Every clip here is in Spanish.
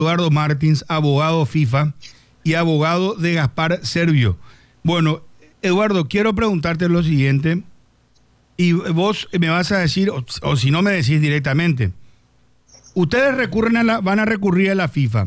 Eduardo Martins, abogado FIFA y abogado de Gaspar Servio. Bueno, Eduardo, quiero preguntarte lo siguiente, y vos me vas a decir, o si no me decís directamente, ustedes van a recurrir a la FIFA.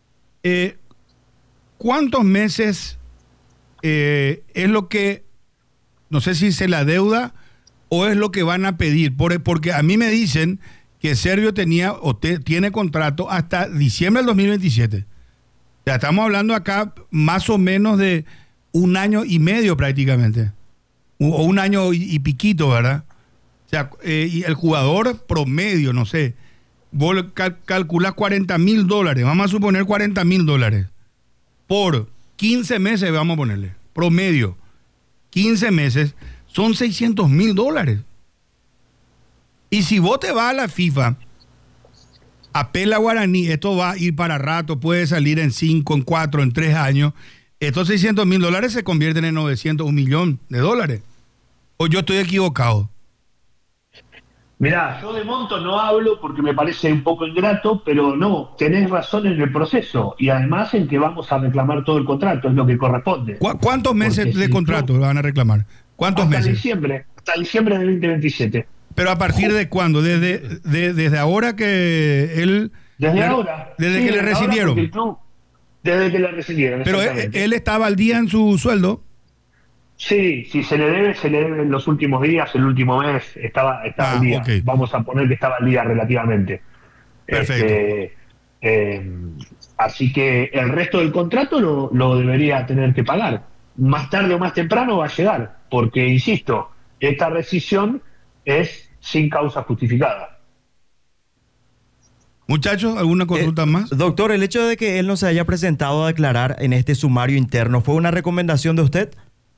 ¿Cuántos meses es lo que, no sé si se la deuda o es lo que van a pedir? Porque a mí me dicen que Servio tiene contrato hasta diciembre del 2027. Ya estamos hablando acá más o menos de 1 año y medio prácticamente. O 1 año y piquito, ¿verdad? O sea, y el jugador promedio, no sé, vos calculás $40,000, vamos a suponer $40,000. Por 15 meses, vamos a ponerle, promedio, 15 meses, son $600,000. Y si vos te vas a la FIFA, apela a Guaraní, esto va a ir para rato, puede salir en 5, en 4, en 3 años, estos $600,000 se convierten en 900, $1 millón. ¿O yo estoy equivocado? Mirá, yo de monto no hablo porque me parece un poco ingrato, pero no, tenés razón en el proceso y además en que vamos a reclamar todo el contrato, es lo que corresponde. ¿Cuántos meses de contrato van a reclamar? ¿Cuántos meses? Hasta diciembre del 2027. ¿Pero a partir de cuándo? ¿Desde ahora que él... Desde ahora. Desde que le recibieron. Desde que le recibieron. Pero él estaba al día en su sueldo. Sí, si se le debe en los últimos días, el último mes estaba al día. Okay. Vamos a poner que estaba al día relativamente. Perfecto. Así que el resto del contrato lo debería tener que pagar. Más tarde o más temprano va a llegar, porque, insisto, esta rescisión es sin causa justificada. Muchachos, ¿alguna consulta más? Doctor, el hecho de que él no se haya presentado a declarar en este sumario interno, ¿fue una recomendación de usted?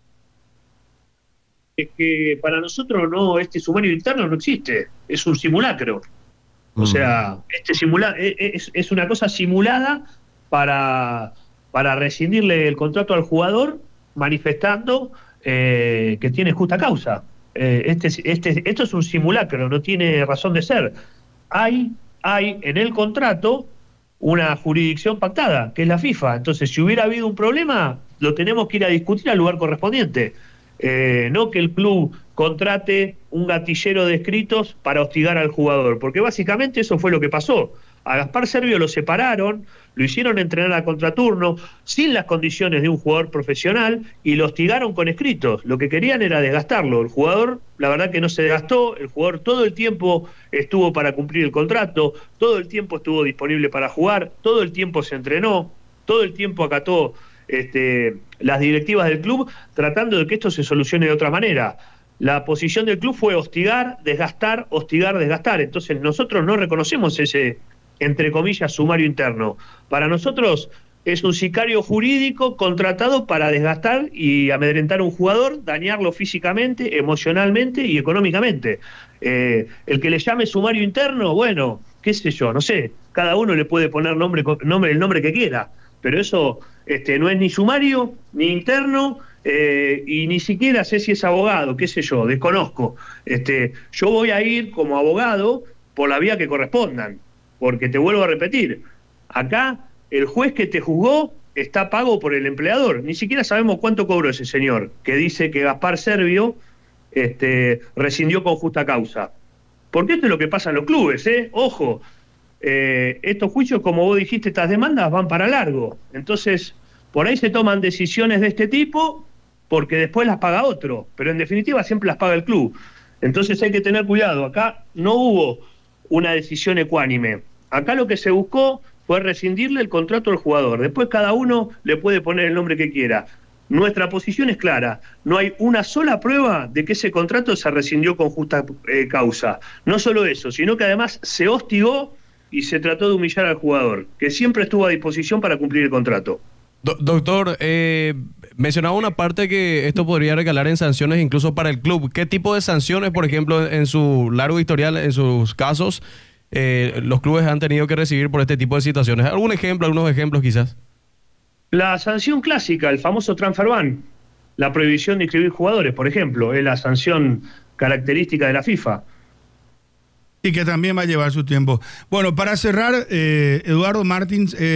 Es que para nosotros este sumario interno no existe, es un simulacro. O sea, es una cosa simulada para rescindirle el contrato al jugador, manifestando que tiene justa causa. Esto es un simulacro, no tiene razón de ser. Hay en el contrato una jurisdicción pactada, que es la FIFA. Entonces, si hubiera habido un problema, lo tenemos que ir a discutir al lugar correspondiente. No que el club contrate un gatillero de escritos para hostigar al jugador, porque básicamente eso fue lo que pasó. A Gaspar Servio lo separaron, lo hicieron entrenar a contraturno, sin las condiciones de un jugador profesional, y lo hostigaron con escritos. Lo que querían era desgastarlo. El jugador, la verdad que no se desgastó, el jugador todo el tiempo estuvo para cumplir el contrato, todo el tiempo estuvo disponible para jugar, todo el tiempo se entrenó, todo el tiempo acató las directivas del club, tratando de que esto se solucione de otra manera. La posición del club fue hostigar, desgastar, hostigar, desgastar. Entonces nosotros no reconocemos ese, entre comillas, sumario interno. Para nosotros es un sicario jurídico contratado para desgastar y amedrentar a un jugador, dañarlo físicamente, emocionalmente y económicamente. El que le llame sumario interno, bueno, qué sé yo, no sé, cada uno le puede poner el nombre que quiera, pero eso no es ni sumario, ni interno, y ni siquiera sé si es abogado, qué sé yo, desconozco. Yo voy a ir como abogado por la vía que correspondan, porque te vuelvo a repetir, acá el juez que te juzgó está pago por el empleador, ni siquiera sabemos cuánto cobró ese señor, que dice que Gaspar Servio rescindió con justa causa. Porque esto es lo que pasa en los clubes, ojo, estos juicios, como vos dijiste, estas demandas van para largo, entonces por ahí se toman decisiones de este tipo porque después las paga otro, pero en definitiva siempre las paga el club. Entonces hay que tener cuidado, acá no hubo una decisión ecuánime, acá lo que se buscó fue rescindirle el contrato al jugador, después cada uno le puede poner el nombre que quiera. Nuestra posición es clara, no hay una sola prueba de que ese contrato se rescindió con justa causa. No solo eso, sino que además se hostigó y se trató de humillar al jugador, que siempre estuvo a disposición para cumplir el contrato. Doctor, mencionaba una parte que esto podría recalar en sanciones incluso para el club. ¿Qué tipo de sanciones, por ejemplo, en su largo historial, en sus casos, los clubes han tenido que recibir por este tipo de situaciones? ¿Algún ejemplo, algunos ejemplos quizás? La sanción clásica, el famoso transfer ban, la prohibición de inscribir jugadores, por ejemplo, es la sanción característica de la FIFA. Y que también va a llevar su tiempo. Bueno, para cerrar, Eduardo Martins...